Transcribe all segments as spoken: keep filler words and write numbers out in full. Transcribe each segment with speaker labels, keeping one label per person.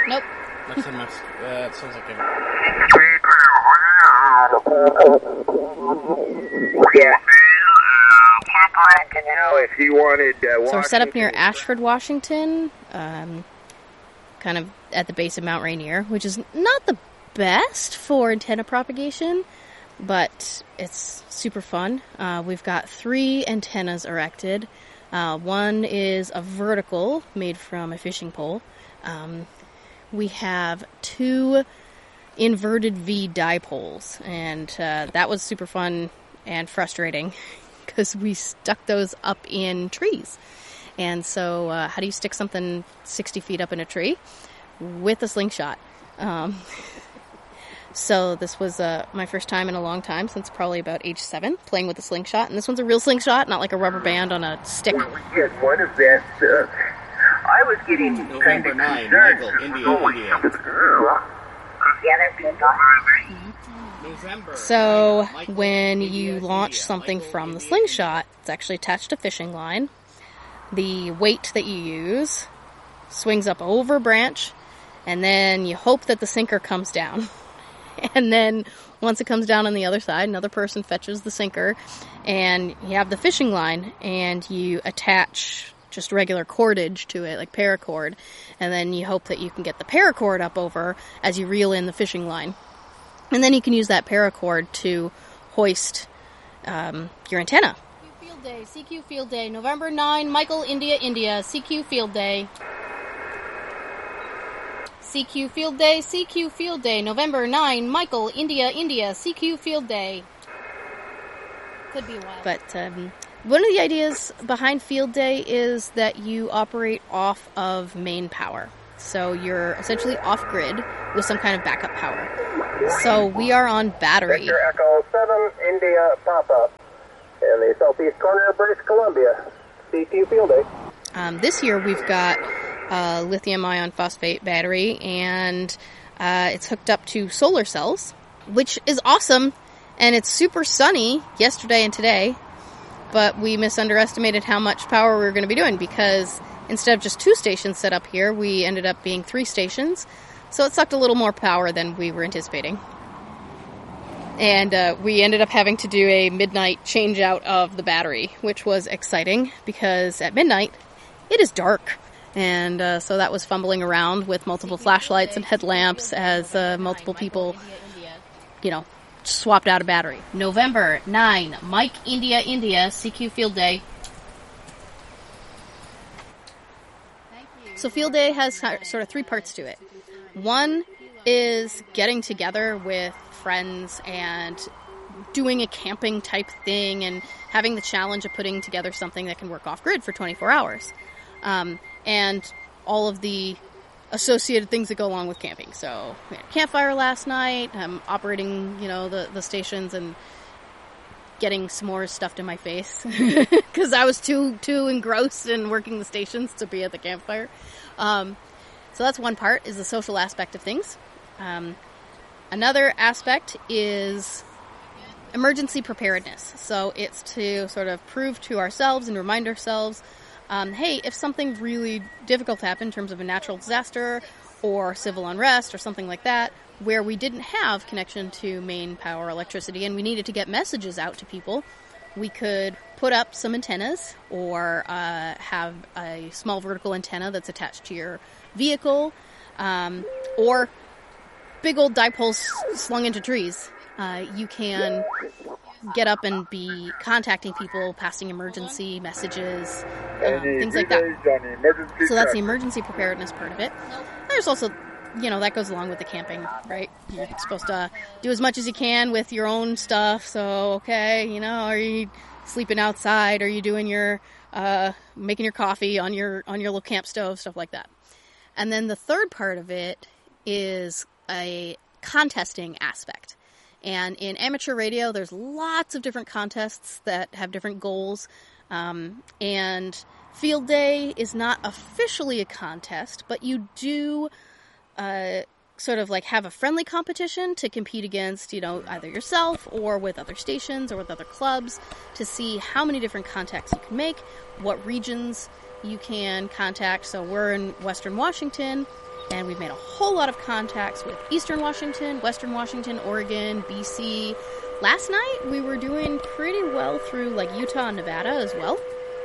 Speaker 1: Nope.
Speaker 2: That's a mess. Uh, that sounds like a...
Speaker 3: Yeah. You know, if you wanted, uh,
Speaker 1: so we're set up near Ashford, Washington, um, kind of at the base of Mount Rainier, which is not the best for antenna propagation, but it's super fun. Uh, we've got three antennas erected. Uh, one is a vertical made from a fishing pole. Um, we have two inverted V dipoles, and uh, that was super fun and frustrating because we stuck those up in trees. And so uh, how do you stick something sixty feet up in a tree? With a slingshot. Um, so this was uh, my first time in a long time, since probably about age seven, playing with a slingshot. And this one's a real slingshot, not like a rubber band on a stick.
Speaker 3: Well, we had one of that. Uh, I was getting kind of
Speaker 2: nine,
Speaker 3: concerned.
Speaker 2: Michael, India, India. November.
Speaker 1: So when you launch something from the slingshot, it's actually attached to fishing line. The weight that you use swings up over a branch, and then you hope that the sinker comes down. And then once it comes down on the other side, another person fetches the sinker, and you have the fishing line, and you attach just regular cordage to it, like paracord, and then you hope that you can get the paracord up over as you reel in the fishing line. And then you can use that paracord to hoist um, your antenna. Field Day, C Q Field Day, November ninth, Michael, India, India, C Q Field Day. C Q Field Day, C Q Field Day, November ninth, Michael, India, India, C Q Field Day. Could be a while. But um, one of the ideas behind Field Day is that you operate off of main power. So you're essentially off-grid with some kind of backup power. So we are on battery.
Speaker 3: Victor Echo seven, India pop-up. In the southeast corner of British Columbia. C Q Field Day.
Speaker 1: Um, this year we've got a lithium ion phosphate battery, and uh, it's hooked up to solar cells, which is awesome, and it's super sunny yesterday and today, but we misunderestimated how much power we were going to be doing, because instead of just two stations set up here, we ended up being three stations, so it sucked a little more power than we were anticipating. And uh, we ended up having to do a midnight change out of the battery, which was exciting because at midnight it is dark. And uh, so that was fumbling around with multiple flashlights and headlamps as uh, multiple people, you know, swapped out a battery. November ninth, Mike, India, India, C Q Field Day. So Field Day has sort of three parts to it. One is getting together with friends and doing a camping type thing and having the challenge of putting together something that can work off-grid for twenty-four hours. Um, and all of the associated things that go along with camping. So we had a campfire last night, I'm operating, you know, the, the stations and getting s'mores stuffed in my face because I was too too engrossed in working the stations to be at the campfire. Um, so that's one part, is the social aspect of things. Um, another aspect is emergency preparedness. So it's to sort of prove to ourselves and remind ourselves, um, hey, if something really difficult happened in terms of a natural disaster or civil unrest or something like that, where we didn't have connection to main power electricity and we needed to get messages out to people, we could put up some antennas or uh, have a small vertical antenna that's attached to your vehicle, um, or big old dipoles slung into trees. Uh, you can get up and be contacting people, passing emergency messages, um, things like that. So that's the emergency preparedness part of it. There's also, you know, that goes along with the camping, right? You're supposed to do as much as you can with your own stuff. So, okay, you know, are you sleeping outside? Are you doing your, uh, making your coffee on your, on your little camp stove, stuff like that. And then the third part of it is a contesting aspect. And in amateur radio, there's lots of different contests that have different goals. Um, and Field Day is not officially a contest, but you do uh, sort of like have a friendly competition to compete against, you know, either yourself or with other stations or with other clubs to see how many different contacts you can make, what regions you can contact. So we're in Western Washington, And we've made a whole lot of contacts with Eastern Washington, Western Washington, Oregon, B C. Last night, we were doing pretty well through, like, Utah and Nevada as well.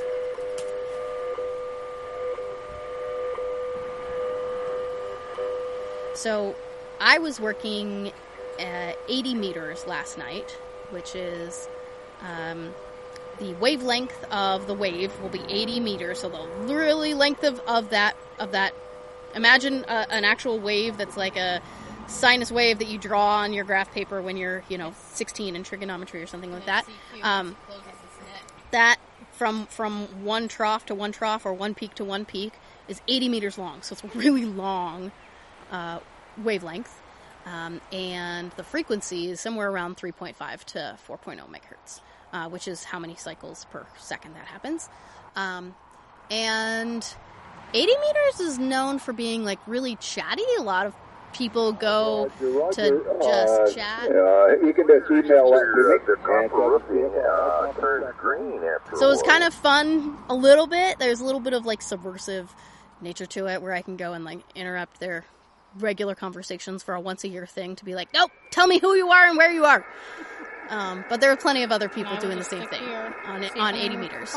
Speaker 1: So, I was working at eighty meters last night, which is um, the wavelength of the wave will be eighty meters. So, the really length of, of that of that. Imagine uh, an actual wave that's like a sinus wave that you draw on your graph paper when you're, you know, sixteen in trigonometry or something like that. Um, that from from one trough to one trough or one peak to one peak is eighty meters long. So it's a really long uh, wavelength. Um, and the frequency is somewhere around three point five to four point oh megahertz, uh, which is how many cycles per second that happens. Um, and eighty meters is known for being, like, really chatty. A lot of people go
Speaker 3: Roger, Roger.
Speaker 1: to just
Speaker 3: uh,
Speaker 1: chat.
Speaker 3: Uh, you can just email that to me.
Speaker 4: The copper roofing uh, turns green after
Speaker 1: So it's
Speaker 4: a
Speaker 1: kind
Speaker 4: while.
Speaker 1: of fun a little bit. There's a little bit of, like, subversive nature to it where I can go and, like, interrupt their regular conversations for a once-a-year thing to be like, nope, tell me who you are and where you are. Um, but there are plenty of other people doing the same thing on it, on eighty meters.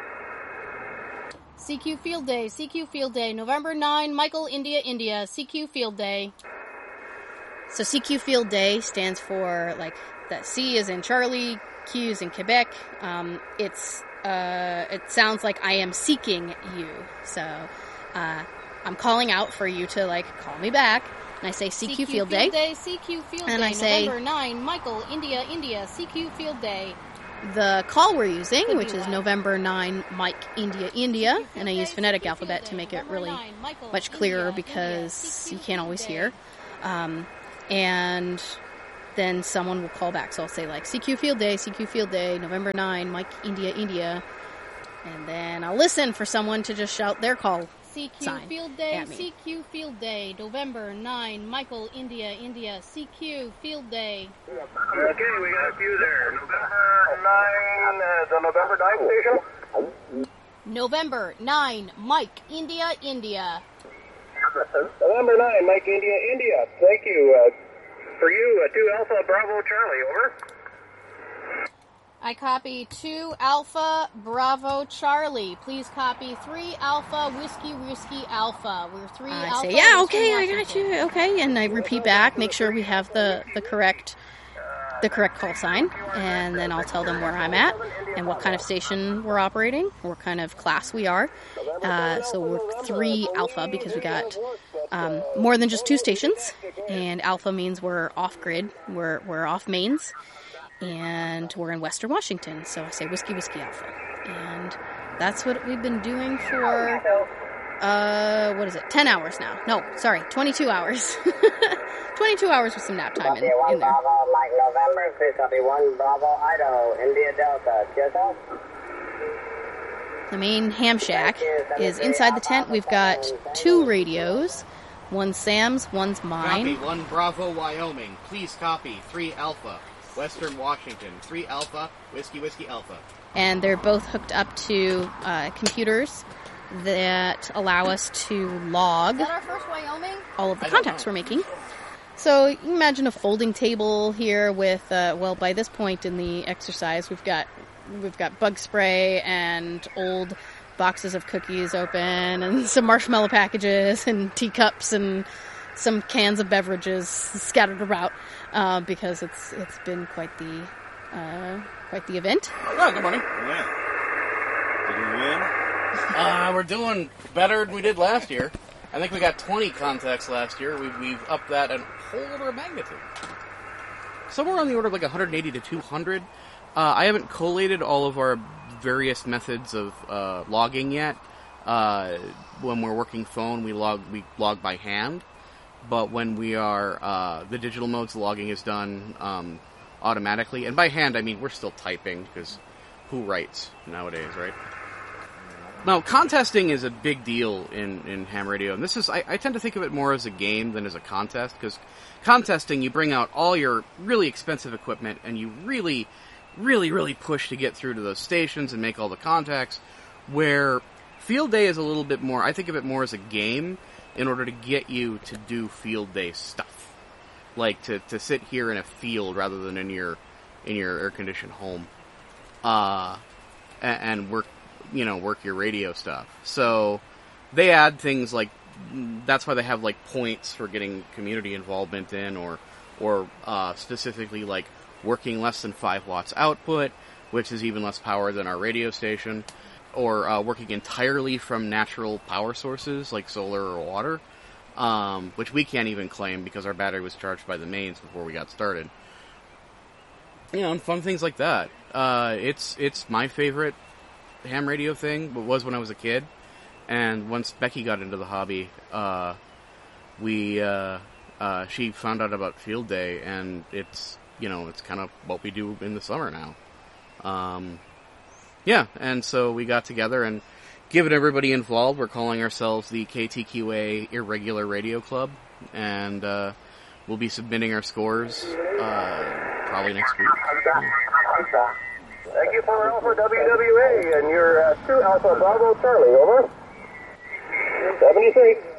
Speaker 1: C Q Field Day, C Q Field Day, November ninth, Michael, India, India, C Q Field Day. So C Q Field Day stands for, like, the C is in Charlie, Q is in Quebec. Um, it's, uh, it sounds like I am seeking you. So, uh, I'm calling out for you to, like, call me back. And I say C Q Field Day.
Speaker 5: C Q Field
Speaker 1: And
Speaker 5: Day,
Speaker 1: I say-
Speaker 5: November ninth, Michael, India, India, C Q Field Day.
Speaker 1: The call we're using,
Speaker 5: Could
Speaker 1: which
Speaker 5: be
Speaker 1: is
Speaker 5: one.
Speaker 1: November ninth, Mike, India, India, and I use phonetic alphabet to make it really much clearer because you can't always hear. Um, and then someone will call back. So I'll say, like, C Q Field Day, C Q Field Day, November ninth, Mike, India, India. And then I'll listen for someone to just shout their call.
Speaker 5: C Q
Speaker 1: sign
Speaker 5: Field Day,
Speaker 1: at me.
Speaker 5: C Q Field Day, November ninth, Michael, India, India, C Q Field Day.
Speaker 3: Okay, we got a few there. November ninth, uh, the November ninth station?
Speaker 5: November ninth, Mike, India, India.
Speaker 3: November ninth, Mike, India, India. Thank you. Uh, for you, uh, two Alpha Bravo Charlie, over.
Speaker 5: I copy two Alpha Bravo Charlie. Please copy three Alpha Whiskey Whiskey Alpha. We're three
Speaker 1: I
Speaker 5: Alpha.
Speaker 1: say, yeah,
Speaker 5: Western
Speaker 1: okay, I got
Speaker 5: Washington.
Speaker 1: you, okay, and I repeat back, make sure we have the, the correct the correct call sign, and then I'll tell them where I'm at and what kind of station we're operating, what kind of class we are. Uh, so we're three Alpha because we got um, more than just two stations, and Alpha means we're off grid, we're we're off mains, and we're in Western Washington. So I say Whiskey Whiskey Alpha, and that's what we've been doing for. Uh, what is it? Ten hours now. No, sorry, twenty-two hours. twenty-two hours with some nap time in,
Speaker 6: one
Speaker 1: in there.
Speaker 6: Bravo, Mike November, please copy one Bravo, Idaho, India Delta, yourself.
Speaker 1: The main ham shack is inside the tent. We've got two radios. One's Sam's, one's
Speaker 2: Copy
Speaker 1: mine.
Speaker 2: one Bravo, Wyoming. Please copy three Alpha, Western Washington. Three Alpha, Whiskey Whiskey Alpha.
Speaker 1: And they're both hooked up to uh, computers that allow us to log
Speaker 5: Is that our first Wyoming?
Speaker 1: all of the
Speaker 2: I don't
Speaker 1: contacts
Speaker 2: know.
Speaker 1: we're making. So you can imagine a folding table here with, uh, well, by this point in the exercise, we've got we've got bug spray and old boxes of cookies open and some marshmallow packages and teacups and some cans of beverages scattered about uh, because it's it's been quite the uh, quite the event.
Speaker 2: Oh, good morning. Yeah. Did we win? Uh, we're doing better than we did last year. I think we got twenty contacts last year. We've, we've upped that a whole order of magnitude. Somewhere on the order of like one hundred eighty to two hundred. Uh, I haven't collated all of our various methods of uh, logging yet. Uh, when we're working phone, we log we log by hand. But when we are uh, the digital modes, the logging is done um, automatically. And by hand, I mean we're still typing because who writes nowadays, right? Now, contesting is a big deal in, in ham radio, and this is, I, I tend to think of it more as a game than as a contest, because contesting, you bring out all your really expensive equipment, and you really, really, really push to get through to those stations and make all the contacts, where Field Day is a little bit more, I think of it more as a game, in order to get you to do field day stuff. Like, to, to sit here in a field rather than in your in your air-conditioned home. Uh, and, and work, you know, work your radio stuff. So, they add things like, that's why they have, like, points for getting community involvement in, or, or uh, specifically, like, working less than five watts output, which is even less power than our radio station, or uh, working entirely from natural power sources, like solar or water, um, which we can't even claim because our battery was charged by the mains before we got started. You know, and fun things like that. Uh, it's it's my favorite ham radio thing, but was when I was a kid. And once Becky got into the hobby, uh, we uh, uh, she found out about field day, and it's you know it's kind of what we do in the summer now. Um, yeah, and so we got together and given everybody involved, we're calling ourselves the K T Q A Irregular Radio Club, and uh, we'll be submitting our scores uh, probably next week. Yeah.
Speaker 3: Thank you for Alpha W W A, and you're uh, two Alpha Bravo Charlie, over. seventy-three.